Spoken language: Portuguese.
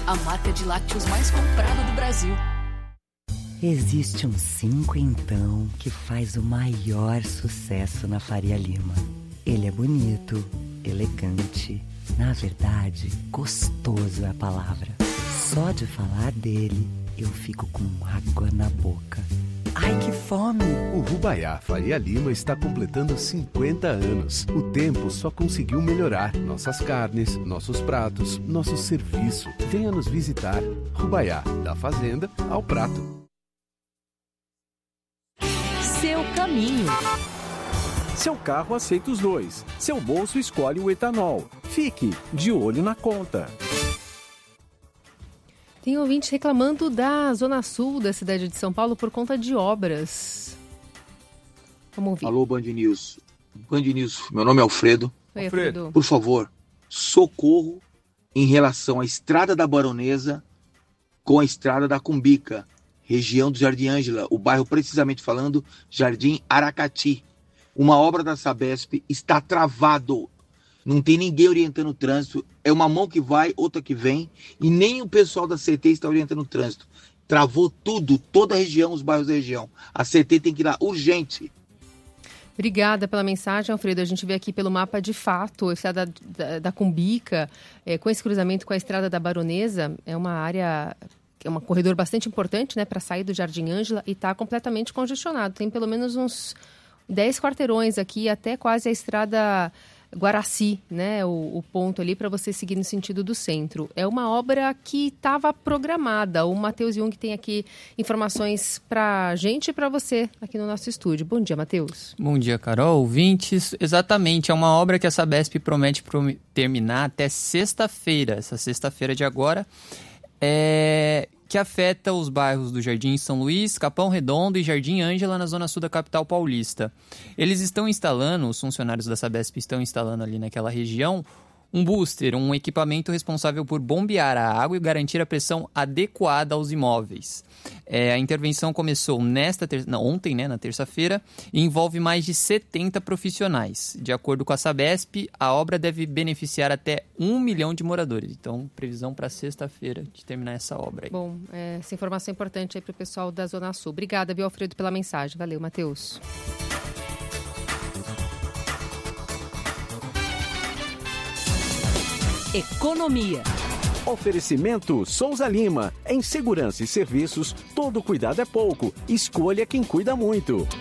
a marca de lácteos mais comprada do Brasil. Existe um 5 então que faz o maior sucesso na Faria Lima. Ele é bonito, elegante, na verdade, gostoso é a palavra. Só de falar dele, eu fico com água na boca. Ai, que fome! O Rubaiá Faria Lima está completando 50 anos. O tempo só conseguiu melhorar nossas carnes, nossos pratos, nosso serviço. Venha nos visitar. Rubaiá, da fazenda ao prato. Seu caminho. Seu carro aceita os dois. Seu bolso escolhe o etanol. Fique de olho na conta. Tem ouvinte reclamando da zona sul da cidade de São Paulo por conta de obras. Vamos ouvir. Alô, Band News. Band News, meu nome é Alfredo. Oi, Alfredo. Por favor, socorro em relação à Estrada da Baronesa com a Estrada da Cumbica, região do Jardim Ângela, o bairro precisamente falando, Jardim Aracati. Uma obra da Sabesp está travado. Não tem ninguém orientando o trânsito. É uma mão que vai, outra que vem. E nem o pessoal da CT está orientando o trânsito. Travou tudo, toda a região, os bairros da região. A CT tem que ir lá, urgente. Obrigada pela mensagem, Alfredo. A gente vê aqui pelo mapa de fato, a estrada da Cumbica, com esse cruzamento com a estrada da Baronesa, é uma área... É um corredor bastante importante, né, para sair do Jardim Ângela e está completamente congestionado. Tem pelo menos uns 10 quarteirões aqui até quase a estrada Guaraci, né, o ponto ali para você seguir no sentido do centro. É uma obra que estava programada. O Matheus Jung tem aqui informações para a gente e para você aqui no nosso estúdio. Bom dia, Matheus. Bom dia, Carol. Ouvintes, exatamente, é uma obra que a Sabesp promete terminar até sexta-feira, essa sexta-feira de agora, que afeta os bairros do Jardim São Luís, Capão Redondo e Jardim Ângela na zona sul da capital paulista. Eles estão instalando, os funcionários da Sabesp estão instalando ali naquela região, um booster, um equipamento responsável por bombear a água e garantir a pressão adequada aos imóveis. A intervenção começou ontem, na terça-feira, e envolve mais de 70 profissionais. De acordo com a Sabesp, a obra deve beneficiar até 1 milhão de moradores. Então, previsão para sexta-feira de terminar essa obra aí. Bom, essa informação é importante aí para o pessoal da Zona Sul. Obrigada, viu, Alfredo, pela mensagem. Valeu, Matheus. Economia. Oferecimento Souza Lima. Em segurança e serviços, todo cuidado é pouco. Escolha quem cuida muito.